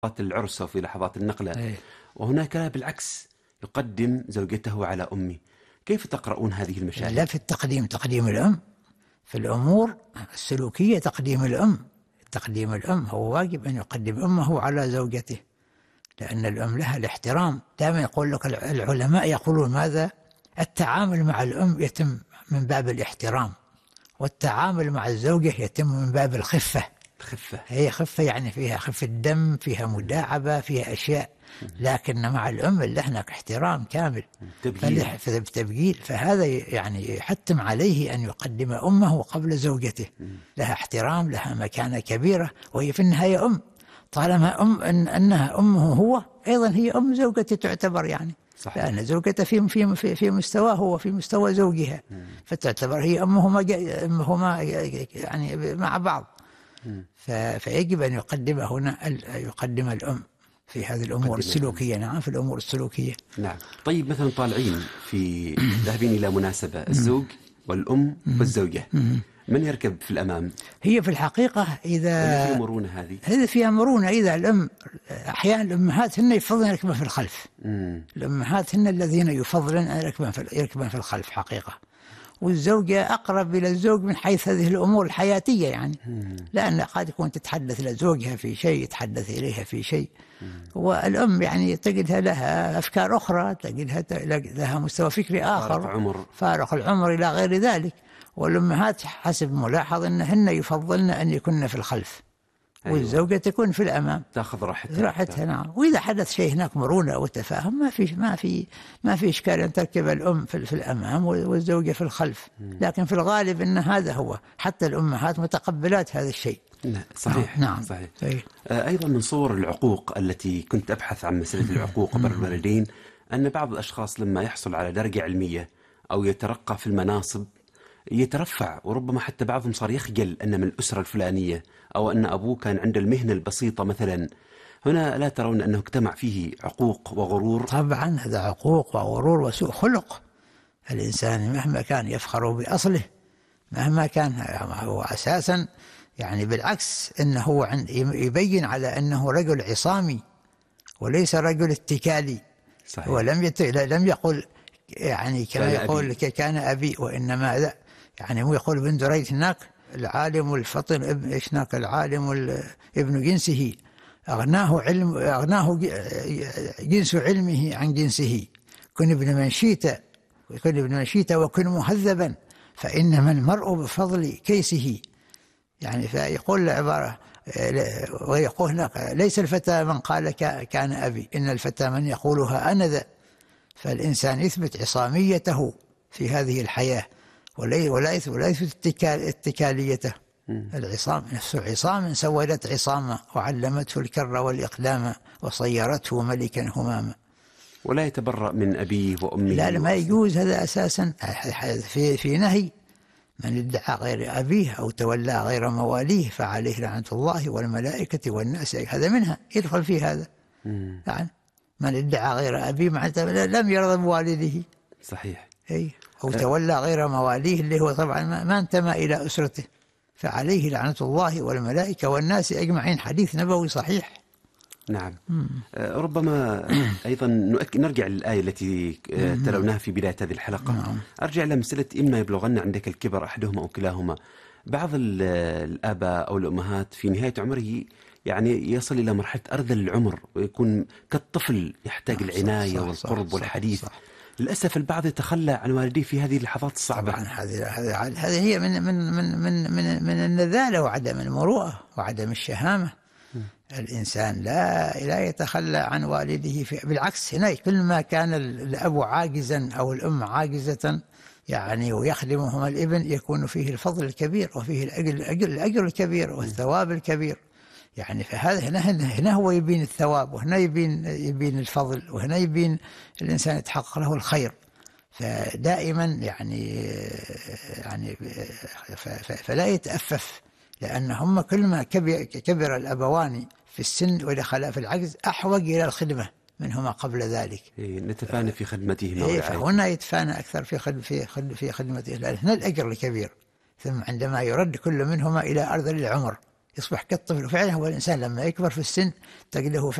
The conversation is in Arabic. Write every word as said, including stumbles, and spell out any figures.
العرس وفي لحظات النقلة، أي. وهناك بالعكس يقدم زوجته على أمه. كيف تقرؤون هذه المشاهد؟ لا، في التقديم تقديم الأم في الأمور السلوكية، تقديم الأم تقديم الأم هو واجب أن يقدم أمه على زوجته، لأن الأم لها الاحترام. دائما يقول لك العلماء يقولون ماذا؟ التعامل مع الأم يتم من باب الاحترام، والتعامل مع الزوجة يتم من باب الخفة. خفة، هي خفة يعني فيها خفة دم، فيها مداعبة، فيها أشياء، لكن مع الأم اللي هناك احترام كامل، تبجيل. تبجيل. فهذا يعني يحتم عليه أن يقدم أمه قبل زوجته. لها احترام، لها مكانة كبيرة، وهي في النهاية أم. طالما أم إن أنها أمه هو، أيضا هي أم زوجته تعتبر، يعني صحيح. لأن زوجته في في في مستواه وفي مستوى زوجها، فتعتبر هي أمهما أمهما يعني مع بعض. فيجب أن يقدم هنا يقدم الأم في هذه الأمور السلوكية. نعم، في الأمور السلوكية. نعم. طيب مثلا طالعين في ذاهبين إلى مناسبة، الزوج والأم والزوجة، من يركب في الأمام؟ هي في الحقيقة إذا في مرونة هذه هذه فيها مرونة. إذا الأم أحيانا الأمهات هن يفضلن يركبن في الخلف. مم. الأمهات هن الذين يفضلن أن يركبن في يركبن في الخلف حقيقة، والزوجة أقرب إلى الزوج من حيث هذه الأمور الحياتية، يعني لأن قد يكون تتحدث لزوجها في شيء، يتحدث إليها في شيء. والأم يعني تجدها لها أفكار أخرى، تجدها لها مستوى فكري آخر، فارق عمر فارق العمر إلى غير ذلك. والأمهات حسب ملاحظ أنهن يفضلن أن يكن في الخلف. أيوة. والزوجة تكون في الأمام، تأخذ راحتها راحتها. نعم. وإذا حدث شيء هناك مرونة وتفاهم، ما في ما في ما في إشكال أن تركب الأم في, في الأمام والزوجة في الخلف. لكن في الغالب أن هذا هو، حتى الأمهات متقبلات هذا الشيء. نعم. صحيح. نعم. صحيح. صحيح. أيضا من صور العقوق التي كنت أبحث عن مسألة العقوق بر الوالدين، أن بعض الأشخاص لما يحصل على درجة علمية أو يترقى في المناصب يترفع، وربما حتى بعضهم صار يخجل أن من الأسرة الفلانية، أو أن أبوه كان عند المهنة البسيطة مثلا. هنا لا ترون أنه اجتمع فيه عقوق وغرور؟ طبعا هذا عقوق وغرور وسوء خلق. الإنسان مهما كان يفخر بأصله، مهما كان هو أساسا يعني بالعكس أنه هو يبين على أنه رجل عصامي وليس رجل اتكالي. صحيح. ولم يت... لم يقل يعني كما كان يقول أبي. كان أبي، وإنما لا، يعني هو يقول ابن دريد هناك العالم الفطن ابن إيش هناك العالم ابن جنسه أغناه علم أغناه جنس علمه عن جنسه. كن ابن من شئت كن ابن من شئت وكن مهذبا، فإنما المرء بفضل كيسه. يعني فيقول العبارة، ويقول هناك ليس الفتى من قال كان أبي، إن الفتى من يقولها أنا ذا. فالإنسان يثبت عصاميته في هذه الحياة، ولا يثبت اتكاليته. العصام نفسه عصام سولت عصاما، وعلمته الكر والإقلام، وصيرته ملكا هماما. ولا يتبرأ من أبيه وأمه. لا, لا ما يجوز هذا أساسا. في, في نهي من ادعى غير أبيه أو تولى غير مواليه فعليه لعنة الله والملائكة والناس. هذا منها يدخل في هذا. يعني من ادعى غير أبيه معناته لم يرضى بوالده. صحيح. أي. أو تولى غير مواليه اللي هو طبعا ما انتمى إلى أسرته فعليه لعنة الله والملائكة والناس أجمعين. حديث نبوي صحيح. نعم. ربما أيضا نرجع للآية التي تلوناها في بداية هذه الحلقة. نعم. أرجع إلى مسألة إما يبلغن عندك الكبر أحدهما أو كلاهما. بعض الآباء أو الأمهات في نهاية عمره يعني يصل إلى مرحلة أرذل العمر، ويكون كالطفل يحتاج العناية والقرب والحديث. للأسف البعض يتخلى عن والديه في هذه اللحظات الصعبة. هذه هذه هي من من من من من, من النذالة وعدم المروءة وعدم الشهامة. الإنسان لا لا يتخلى عن والده. في بالعكس هنا كل ما كان الأب عاجزا أو الأم عاجزة يعني ويخدمهما الابن، يكون فيه الفضل الكبير وفيه الأجر, الأجر الكبير والثواب الكبير. يعني فهذا هنا هنا هو يبين الثواب، وهنا يبين يبين الفضل، وهنا يبين الإنسان يتحقق له الخير. فدائما يعني يعني فلا يتأفف، لأن هم كل ما كبر الأبوان في السن ودخل في العجز أحوج إلى الخدمة منهما قبل ذلك. نتفانى في خدمتهما. إيه فهنا يتفانى أكثر في خد في خد في خدمته، لأن هنا الأجر الكبير. ثم عندما يرد كل منهما إلى أرذل العمر يصبح كالطفل. وفعلا هو الإنسان لما يكبر في السن تجده